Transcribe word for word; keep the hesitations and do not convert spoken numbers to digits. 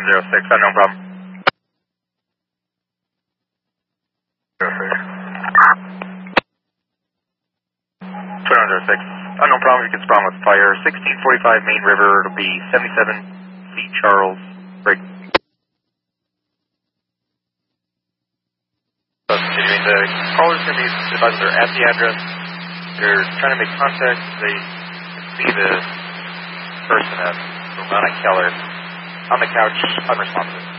zero six, unknown problem. zero six. twenty-one zero six, unknown problem, you can spawn with fire. sixteen forty-five Main River, it'll be seventy-seven C Charles, break. So continuing, the caller's going to be advised they're at the address. They're trying to make contact. They see the person at Romana Keller on the couch, unresponsive.